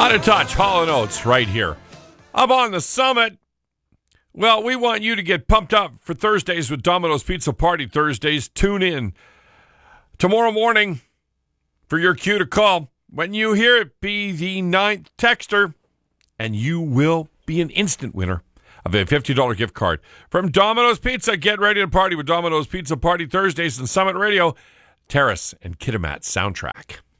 Out of Touch, Hall & Oates, right here. Up on the summit. Well, we want you to get pumped up for Thursdays with Domino's Pizza Party Thursdays. Tune in tomorrow morning for your cue to call. When you hear it, be the 9th texter, and you will be an instant winner of a $50 gift card from Domino's Pizza. Get ready to party with Domino's Pizza Party Thursdays and Summit Radio, Terrace and Kitimat soundtrack.